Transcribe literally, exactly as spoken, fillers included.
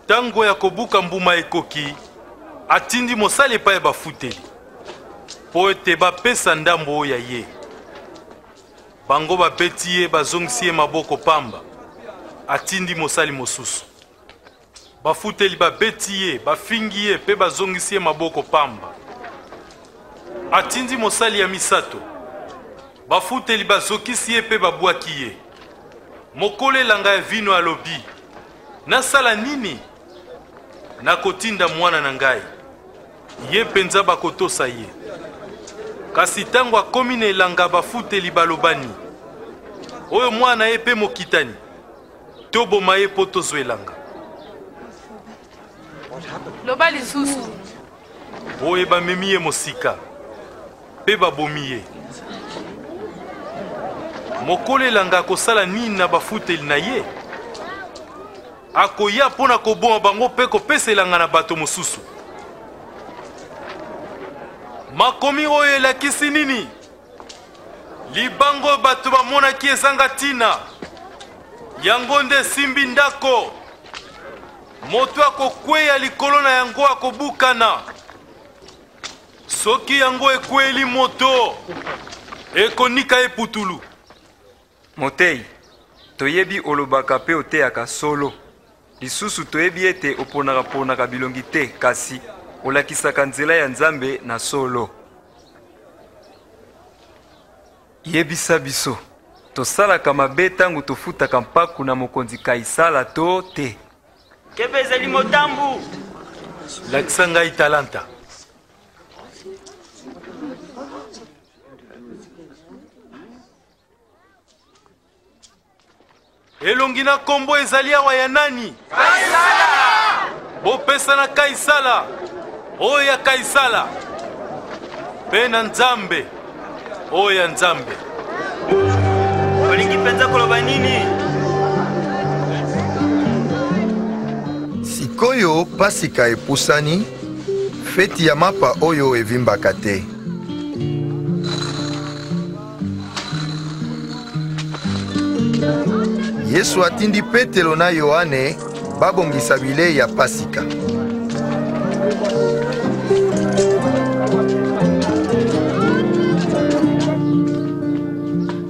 Tango ya kobuka mbuma ekoki, atindi mosali epai ya bafuteli po ete bapesa ndambo oyo ya ye. Bango bapeti ye bazongisi ye maboko pamba, atindi mosali mosusu. Bafuteli babeti ye, bafingi ye pe bazongisi ye maboko pamba, atindi mosali ya misato. Bafuteli bazokisi ye pe babwaki ye. Mokolo elanga ya vino alobi, nasala nini? Nakotinda mwana na ngai, ye penza bakotosa ye. Kasi tango akomi na elanga bafuteli balobani, oyo mwana ye pe mokitani, toboma ye po tozwa elanga. Loba lisusu. Oyo bamemi ye mosika, pe babomi ye. Mokolo elanga akosala nini na bafuteli na ye? Akoya pona koboma bango pe kopesa elanga na bato mosusu. Makomi oyo elakisi nini? Libango bato bamonaki ezanga tina, yango nde simbi ndako. Moto akokweya likolo na yango akobukana. Soki yango ekweli moto, ekonika eputulu. Motei, toyebi olobaka pe oteyaka solo. Lisusu toyebi ete oponaka ponaka bilongi te, kasi olakisaka nzela ya Nzambe na solo. Yebisa biso, tosalaka mabe tango tofutaka mpaku na mokonzi Kaisala to te? Kebe ezali motambu. Lakisa ngai talanta. Elongi na kombo ezali awa ya nani? Kaisala! Bopesa na Kaisala, oyo ya Kaisala. Pe na Nzambe, oyo ya Nzambe. Olingi penza koloba nini? Sikoyo pasika epusani, feti ya mapa oyo evimbaka te. Yesu atindi Petelo na Yohane babongisa bilei ya pasika.